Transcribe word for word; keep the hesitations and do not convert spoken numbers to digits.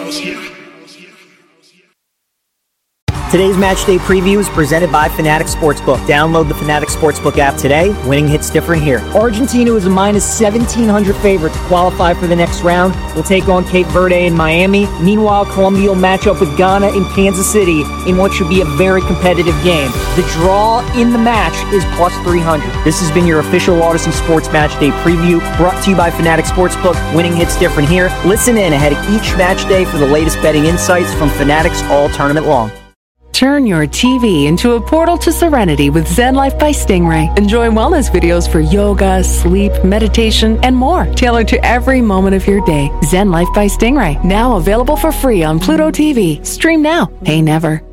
Today's match day preview is presented by Fanatics Sportsbook. Download the Fanatics Sportsbook app today. Winning hits different here. Argentina is a minus seventeen hundred favorite to qualify for the next round. We'll take on Cape Verde in Miami. Meanwhile, Colombia will match up with Ghana in Kansas City in what should be a very competitive game. The draw in the match is plus three hundred. This has been your official Odyssey Sports Match Day preview, brought to you by Fanatics Sportsbook. Winning hits different here. Listen in ahead of each match day for the latest betting insights from Fanatics all tournament long. Turn your T V into a portal to serenity with Zen Life by Stingray. Enjoy wellness videos for yoga, sleep, meditation, and more, tailored to every moment of your day. Zen Life by Stingray, now available for free on Pluto T V. Stream now, pay never.